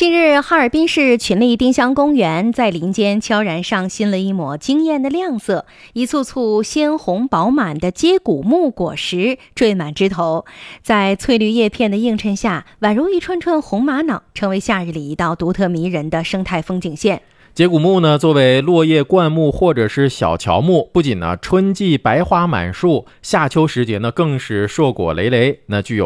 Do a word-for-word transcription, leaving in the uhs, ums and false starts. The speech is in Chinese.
近日，哈尔滨市群力丁香公园在林间悄然上新了一抹惊艳的亮色，一簇簇鲜红饱满的接骨木果实缀满枝头，在翠绿叶片的映衬下，宛如一串串红玛瑙，成为夏日里一道独特迷人的生态风景线。 接骨木呢，作为落叶灌木或者是小乔木，不仅呢春季白花满树，夏秋时节呢更是硕果累累，那具有